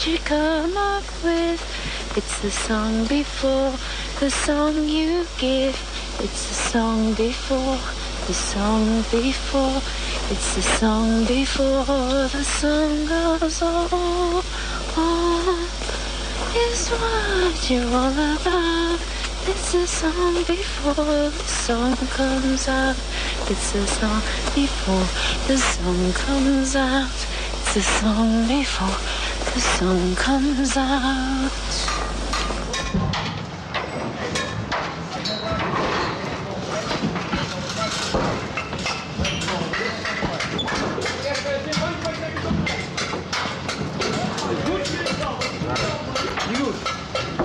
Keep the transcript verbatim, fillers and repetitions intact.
did you come up with? It's the song before the song you give. It's the song before the song before. It's the song before the song goes on. On is what you're all about. It's the song before the song comes out. It's the song before the song comes out. It's the song before the song comes out.